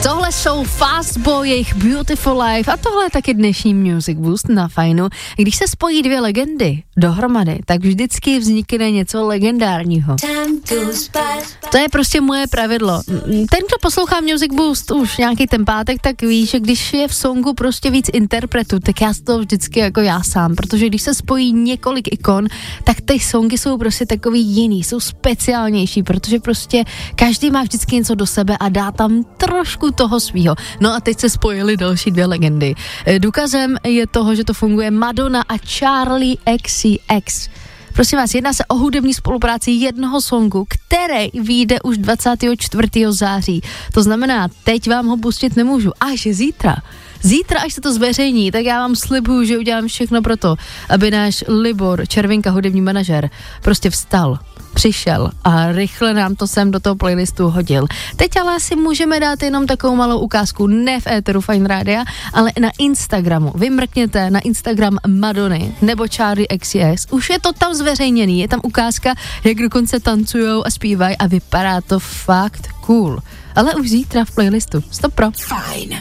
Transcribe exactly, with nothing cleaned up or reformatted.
Tohle jsou Fastboy, jejich Beautiful Life a tohle je taky dnešní Music Boost na Fajnu. Když se spojí dvě legendy dohromady, tak vždycky vznikne něco legendárního. To je prostě moje pravidlo. Ten, kdo poslouchá Music Boost už nějaký ten pátek, tak ví, že když je v songu prostě víc interpretů, tak já to vždycky jako já sám, protože když se spojí několik ikon, tak ty songy jsou prostě takový jiný, jsou speciálnější, protože prostě každý má vždycky něco do sebe a dá tam trošku toho svýho. No a teď se spojily další dvě legendy. Důkazem je toho, že to funguje Madonna a Charli X C X. Prosím vás, jedná se o hudební spolupráci jednoho songu, který vyjde už dvacátého čtvrtého září. To znamená, teď vám ho pustit nemůžu, až zítra. Zítra, až se to zveřejní, tak já vám slibuju, že udělám všechno pro to, aby náš Libor, Červinka, hudební manažer, prostě vstal, přišel a rychle nám to sem do toho playlistu hodil. Teď ale si můžeme dát jenom takovou malou ukázku, ne v éteru Fajn Rádia, ale na Instagramu. Vy mrkněte na Instagram Madony nebo Charli X C X. Už je to tam zveřejněný, je tam ukázka, jak dokonce tancujou a zpívají a vypadá to fakt cool. Ale už zítra v playlistu. Stop pro. Fajn.